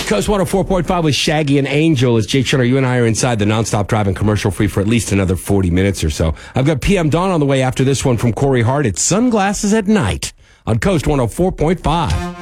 Coast 104.5 with Shaggy and Angel. As Jake Shutter, you and I are inside the nonstop driving commercial free for at least another 40 minutes or so. I've got PM Dawn on the way after this one from Corey Hart. It's Sunglasses at Night on Coast 104.5.